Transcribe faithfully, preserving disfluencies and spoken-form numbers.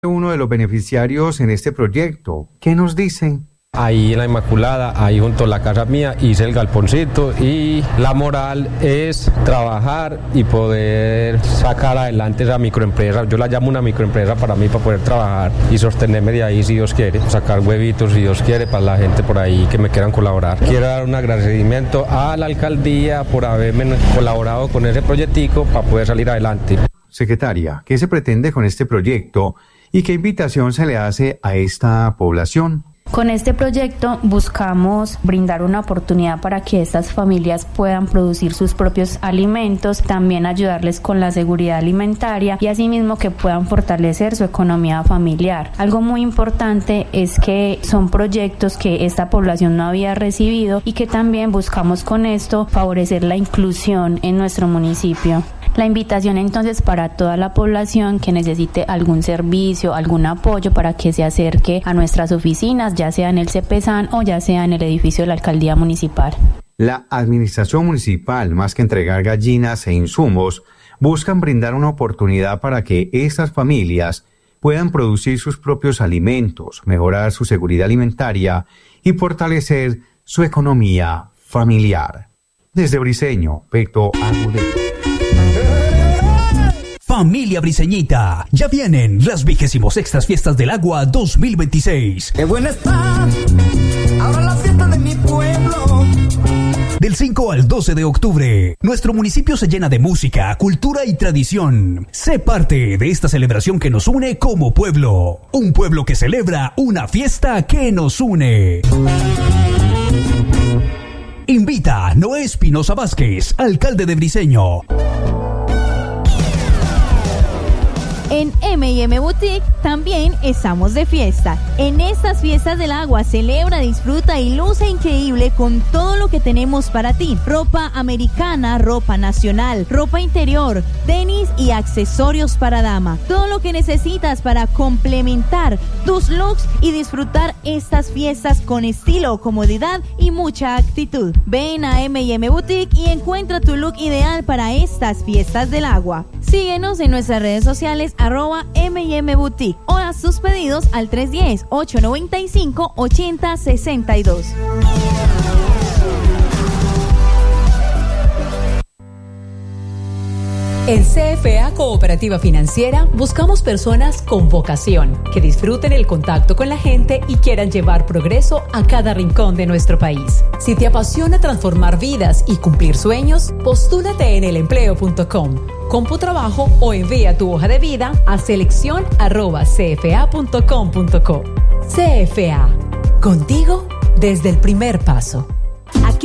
Uno de los beneficiarios en este proyecto. ¿Qué nos dicen? Ahí en la Inmaculada, ahí junto a la casa mía, hice el galponcito y la moral es trabajar y poder sacar adelante esa microempresa. Yo la llamo una microempresa para mí, para poder trabajar y sostenerme de ahí si Dios quiere, sacar huevitos si Dios quiere para la gente por ahí que me quieran colaborar. Quiero dar un agradecimiento a la alcaldía por haberme colaborado con ese proyectico para poder salir adelante. Secretaria, ¿qué se pretende con este proyecto y qué invitación se le hace a esta población? Con este proyecto buscamos brindar una oportunidad para que estas familias puedan producir sus propios alimentos, también ayudarles con la seguridad alimentaria y asimismo que puedan fortalecer su economía familiar. Algo muy importante es que son proyectos que esta población no había recibido y que también buscamos con esto favorecer la inclusión en nuestro municipio. La invitación entonces para toda la población que necesite algún servicio, algún apoyo para que se acerque a nuestras oficinas, ya sea en el CEPESAN o ya sea en el edificio de la Alcaldía Municipal. La administración municipal, más que entregar gallinas e insumos, buscan brindar una oportunidad para que estas familias puedan producir sus propios alimentos, mejorar su seguridad alimentaria y fortalecer su economía familiar. Desde Briceño, Beto Agudelo. Familia briceñita, ya vienen las vigésimos sextas fiestas del agua dos mil veintiséis. ¡Qué buena está! Ahora la fiesta de mi pueblo. Del cinco al doce de octubre, nuestro municipio se llena de música, cultura y tradición. Sé parte de esta celebración que nos une como pueblo. Un pueblo que celebra una fiesta que nos une. Invita Noé Espinosa Vázquez, alcalde de Briceño. En eme y eme Boutique también estamos de fiesta. En estas fiestas del agua celebra, disfruta y luce increíble con todo lo que tenemos para ti. Ropa americana, ropa nacional, ropa interior, tenis y accesorios para dama. Todo lo que necesitas para complementar tus looks y disfrutar estas fiestas con estilo, comodidad y mucha actitud. Ven a eme y eme Boutique y encuentra tu look ideal para estas fiestas del agua. Síguenos en nuestras redes sociales arroba eme y eme Boutique o haz tus pedidos al tres uno cero, ocho nueve cinco, ocho cero seis dos. En C F A Cooperativa Financiera buscamos personas con vocación, que disfruten el contacto con la gente y quieran llevar progreso a cada rincón de nuestro país. Si te apasiona transformar vidas y cumplir sueños, postúlate en el empleo punto com, CompuTrabajo o envía tu hoja de vida a selección arroba c f a punto com punto co. C F A, contigo desde el primer paso.